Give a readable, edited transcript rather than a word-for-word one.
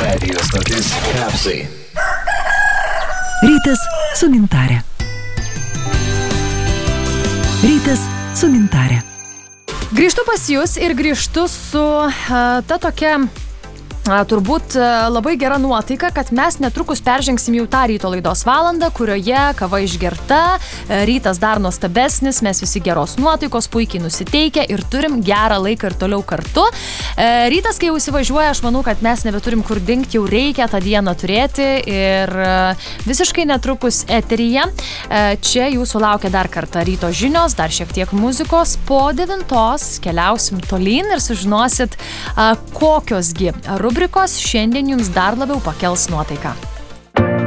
Radio stotis Kapsai. Rytas su Gintarė. Rytas su Gintarė. Grįžtu pas jūs ir grįžtu su ta tokia turbūt labai gera nuotaika, kad mes netrukus peržengsim jau tą ryto laidos valandą, kurioje kava išgerta, rytas dar nuostabesnis, mes visi geros nuotaikos, puikiai nusiteikę ir turim gerą laiką ir toliau kartu. Rytas, kai jau įsivažiuoja, aš manau, kad mes nebeturim kur dingti, jau reikia tą dieną turėti ir visiškai netrukus eteryje. Čia jūsų laukia dar kartą ryto žinios, dar šiek tiek muzikos. Po 9 keliausim tolyn ir sužinosit, kokiosgi rubrikos šiandien jums dar labiau pakels nuotaiką.